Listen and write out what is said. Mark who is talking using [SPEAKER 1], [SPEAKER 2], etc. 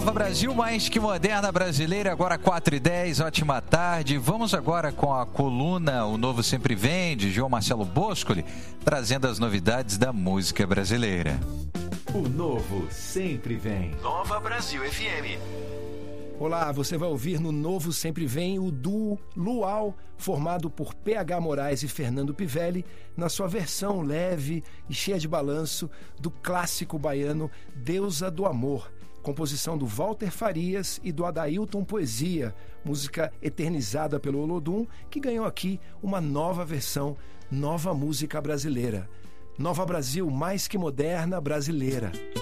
[SPEAKER 1] Nova Brasil, mais que moderna brasileira, agora 4h10, ótima tarde. Vamos agora com a coluna O Novo Sempre Vem, de João Marcelo Boscoli, trazendo as novidades da música brasileira.
[SPEAKER 2] O Novo Sempre Vem.
[SPEAKER 3] Nova Brasil FM.
[SPEAKER 4] Olá, você vai ouvir no Novo Sempre Vem o duo Luau, formado por PH Moraes e Fernando Pivelli, na sua versão leve e cheia de balanço do clássico baiano Deusa do Amor, composição do Walter Farias e do Adailton Poesia, música eternizada pelo Olodum, que ganhou aqui uma nova versão, nova música brasileira. Nova Brasil, mais que moderna brasileira.